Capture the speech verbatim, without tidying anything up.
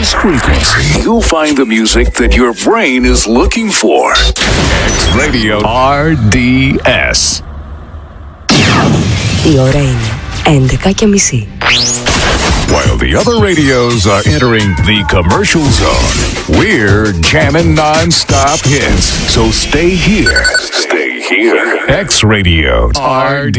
this frequency, you'll find the music that your brain is looking for. X Radio αρ ντι ες. Η ώρα είναι έντεκα και μισή. While the other radios are entering the commercial zone, we're jamming non-stop hits. So stay here. Stay here. X Radio R D